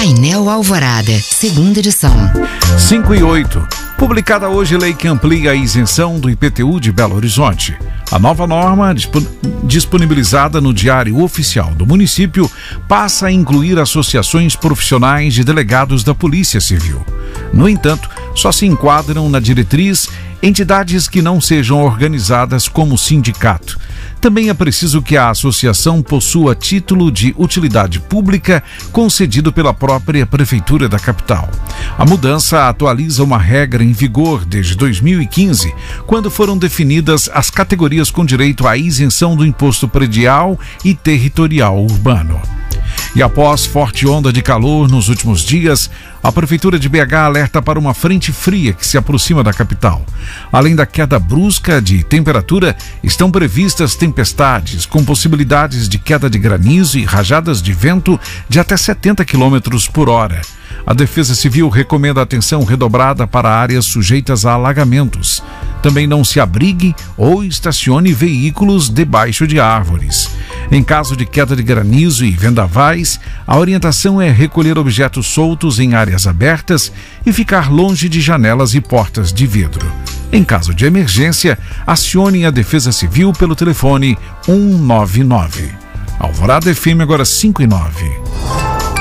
Painel Alvorada, segunda edição. 5 e 8. Publicada hoje lei que amplia a isenção do IPTU de Belo Horizonte. A nova norma, disponibilizada no Diário Oficial do município, passa a incluir associações profissionais de delegados da Polícia Civil. No entanto, só se enquadram na diretriz entidades que não sejam organizadas como sindicato. Também é preciso que a associação possua título de utilidade pública concedido pela própria Prefeitura da capital. A mudança atualiza uma regra em vigor desde 2015, quando foram definidas as categorias com direito à isenção do imposto predial e territorial urbano. E após forte onda de calor nos últimos dias, a Prefeitura de BH alerta para uma frente fria que se aproxima da capital. Além da queda brusca de temperatura, estão previstas tempestades com possibilidades de queda de granizo e rajadas de vento de até 70 km por hora. A Defesa Civil recomenda atenção redobrada para áreas sujeitas a alagamentos. Também não se abrigue ou estacione veículos debaixo de árvores. Em caso de queda de granizo e vendavais, a orientação é recolher objetos soltos em áreas abertas e ficar longe de janelas e portas de vidro. Em caso de emergência, acione a Defesa Civil pelo telefone 199. Alvorada FM agora 5 e 9.